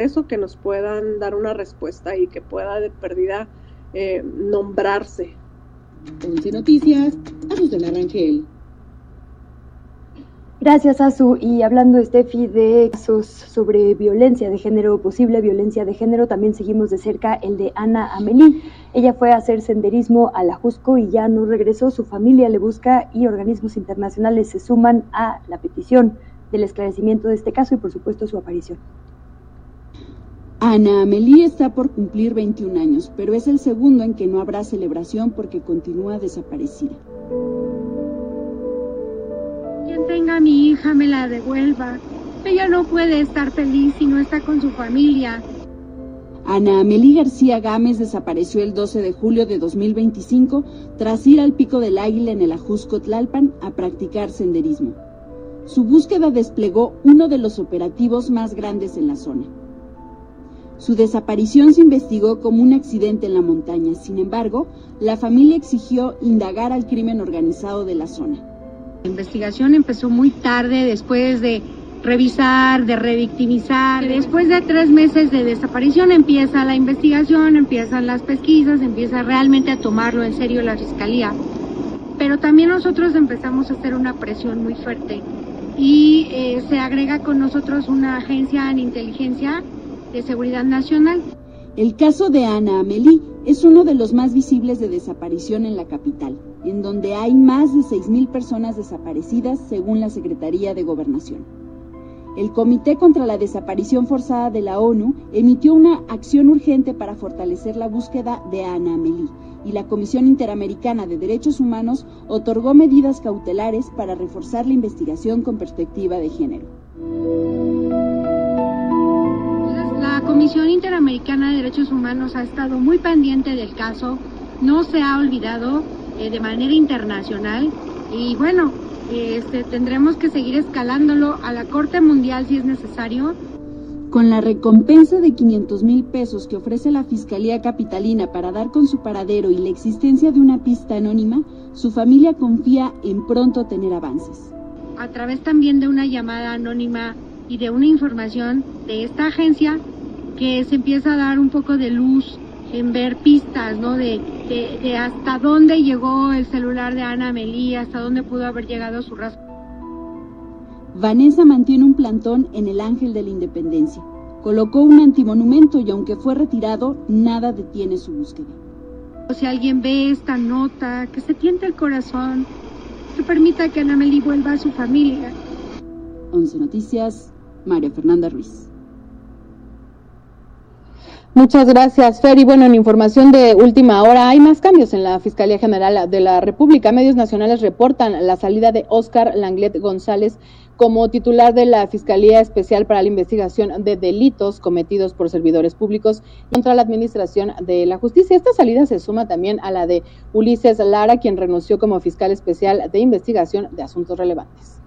eso, que nos puedan dar una respuesta y que pueda de pérdida nombrarse. 11 Noticias, Azucena Rangel. Gracias, Azu. Y hablando, Estefi, de casos sobre violencia de género, posible violencia de género, también seguimos de cerca el de Ana Amelí. Ella fue a hacer senderismo a la Jusco y ya no regresó. Su familia le busca y organismos internacionales se suman a la petición del esclarecimiento de este caso y, por supuesto, su aparición. Ana Amelí está por cumplir 21 años, pero es el segundo en que no habrá celebración porque continúa desaparecida. Quien tenga a mi hija me la devuelva. Ella no puede estar feliz si no está con su familia. Ana Amelí García Gámez desapareció el 12 de julio de 2025 tras ir al Pico del Águila en el Ajusco Tlalpan a practicar senderismo. Su búsqueda desplegó uno de los operativos más grandes en la zona. Su desaparición se investigó como un accidente en la montaña. Sin embargo, la familia exigió indagar al crimen organizado de la zona. La investigación empezó muy tarde, después de revisar, de revictimizar. Después de 3 meses de desaparición empieza la investigación, empiezan las pesquisas, empieza realmente a tomarlo en serio la Fiscalía. Pero también nosotros empezamos a hacer una presión muy fuerte y se agrega con nosotros una agencia en inteligencia de seguridad nacional. El caso de Ana Amelí es uno de los más visibles de desaparición en la capital, en donde hay más de 6,000 personas desaparecidas según la Secretaría de Gobernación. El Comité contra la Desaparición Forzada de la ONU emitió una acción urgente para fortalecer la búsqueda de Ana Amelí y la Comisión Interamericana de Derechos Humanos otorgó medidas cautelares para reforzar la investigación con perspectiva de género. La Comisión Interamericana de Derechos Humanos ha estado muy pendiente del caso, no se ha olvidado de manera internacional y bueno, tendremos que seguir escalándolo a la Corte Mundial si es necesario. Con la recompensa de 500,000 pesos que ofrece la Fiscalía Capitalina para dar con su paradero y la existencia de una pista anónima, su familia confía en pronto tener avances. A través también de una llamada anónima y de una información de esta agencia que se empieza a dar un poco de luz en ver pistas, ¿no? De hasta dónde llegó el celular de Ana Amelí, hasta dónde pudo haber llegado su rastro. Vanessa mantiene un plantón en el Ángel de la Independencia. Colocó un antimonumento y aunque fue retirado, nada detiene su búsqueda. Si alguien ve esta nota, que se tiente el corazón, que permita que Ana Amelí vuelva a su familia. 11 Noticias, María Fernanda Ruiz. Muchas gracias, Fer. Y bueno, en información de última hora, hay más cambios en la Fiscalía General de la República. Medios nacionales reportan la salida de Óscar Langlet González como titular de la Fiscalía Especial para la Investigación de Delitos cometidos por servidores públicos contra la Administración de la Justicia. Esta salida se suma también a la de Ulises Lara, quien renunció como fiscal especial de investigación de asuntos relevantes.